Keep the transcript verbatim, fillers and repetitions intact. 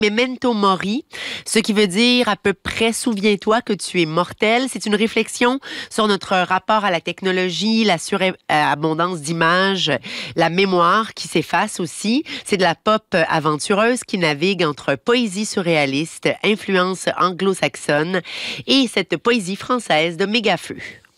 Memento Mori, ce qui veut dire à peu près souviens-toi que tu es mortel. C'est une réflexion sur notre rapport à la technologie, la surabondance d'images, la mémoire qui s'efface aussi. C'est de la pop aventureuse qui navigue entre poésie surréaliste, influence anglo-saxonne et cette poésie française de Mégafeu.